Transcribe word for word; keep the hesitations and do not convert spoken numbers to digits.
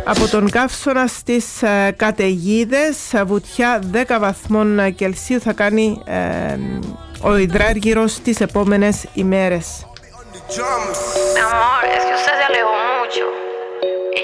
Από τον Καύσωνα στις ε, καταιγίδες, βουτιά δέκα βαθμών Κελσίου θα κάνει ε, ο υδράργυρος τις επόμενες ημέρες. Mi amor, es que